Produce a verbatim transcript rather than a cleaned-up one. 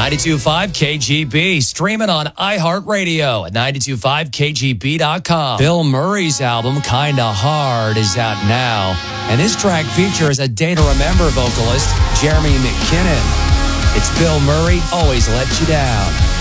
ninety-two point five K G B, streaming on iHeartRadio at ninety-two point five K G B dot com. Bill Murray's album, Kinda Hard, is out now, and this track features a Day to Remember vocalist, Jeremy McKinnon. It's Bill Murray, Always Let You Down.